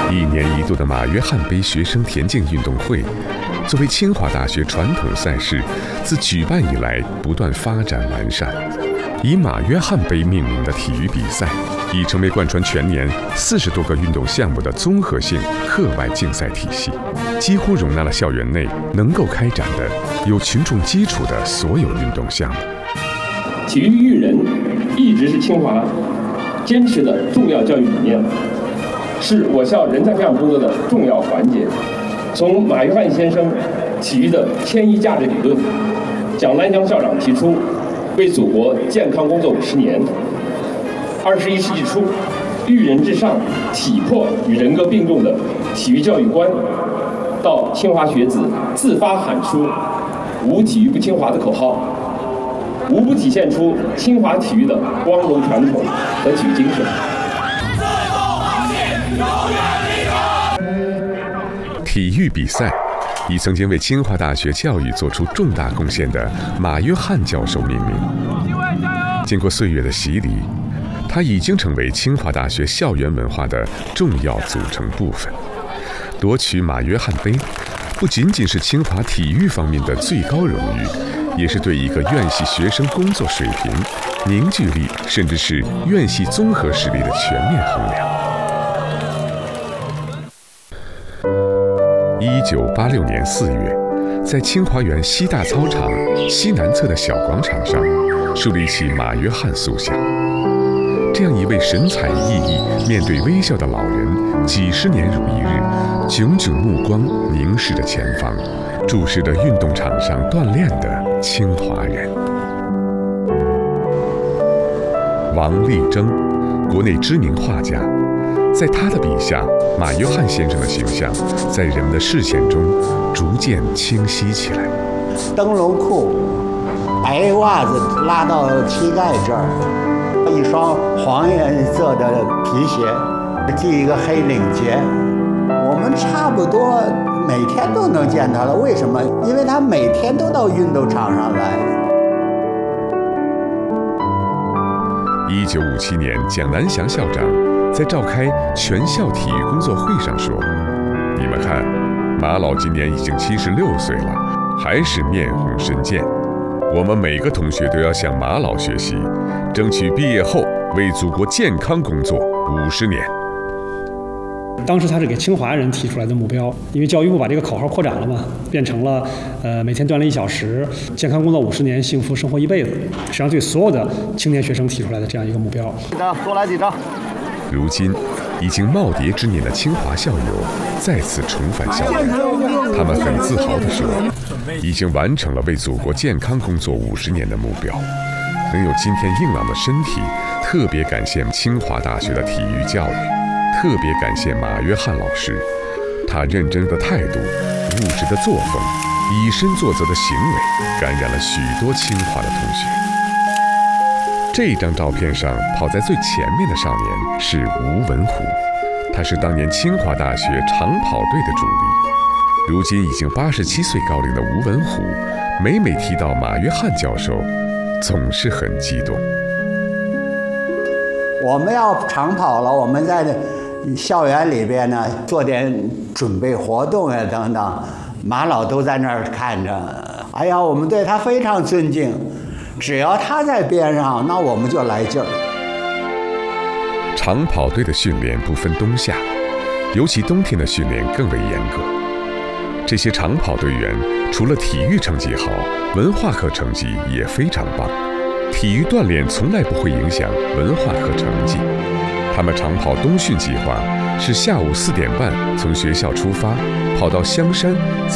一年一度的马约翰杯学生田径运动会，作为清华大学传统赛事，自举办以来不断发展完善。以马约翰杯命名的体育比赛，已成为贯穿全年40多个运动项目的综合性课外竞赛体系，几乎容纳了校园内能够开展的有群众基础的所有运动项目。 体育育人一直是清华坚持的重要教育理念，是我校人才培养工作的重要环节。从马约翰先生体育的迁移价值理论，蒋南江校长提出为祖国健康工作50年，21世纪初育人至上、体魄与人格并重的体育教育观，到清华学子自发喊出“无体育不清华”的口号，无不体现出清华体育的光荣传统和体育精神。 体育比赛以曾经为清华大学教育做出重大贡献的马约翰教授命名。经过岁月的洗礼，它已经成为清华大学校园文化的重要组成部分。夺取马约翰杯，不仅仅是清华体育方面的最高荣誉，也是对一个院系学生工作水平、凝聚力，甚至是院系综合实力的全面衡量。1986年4月，在清华园西大操场西南侧的小广场上，树立起马约翰塑像。这样一位神采奕奕、面对微笑的老人，几十年如一日，炯炯目光凝视着前方，注视着运动场上锻炼的清华人。王立征，国内知名画家，在他的笔下，马约翰先生的形象在人们的视线中逐渐清晰起来。 灯笼裤，白袜子拉到膝盖这儿，一双黄颜色的皮鞋，系一个黑领结。我们差不多每天都能见他了。为什么？因为他每天都到运动场上来。 1957年，蒋南翔校长在召开全校体育工作会上说：“你们看，马老今年已经76岁了，还是面红身健。我们每个同学都要向马老学习，争取毕业后为祖国健康工作50年。” 当时他是给清华人提出来的目标，因为教育部把这个口号扩展了嘛，变成了每天锻炼1小时，健康工作50年，幸福生活一辈子。实际上对所有的青年学生提出来的这样一个目标。 多来几张。 如今，已经耄耋之年的清华校友再次重返校园，他们很自豪地说，已经完成了为祖国健康工作50年的目标。能有今天硬朗的身体，特别感谢清华大学的体育教育，特别感谢马约翰老师，他认真的态度、务实的作风、以身作则的行为，感染了许多清华的同学。这张照片上跑在最前面的少年是吴文虎，他是当年清华大学长跑队的主力。如今已经87岁高龄的吴文虎，每提到马约翰教授，总是很激动。 我们要长跑了，我们在校园里边呢做点准备活动呀等等，马老都在那儿看着。哎呀，我们对他非常尊敬，只要他在边上，那我们就来劲儿。 长跑队的训练不分冬夏，尤其冬天的训练更为严格。这些长跑队员除了体育成绩好，文化课成绩也非常棒。体育锻炼从来不会影响文化课成绩。他们长跑冬训计划是下午4点半从学校出发，跑到香山。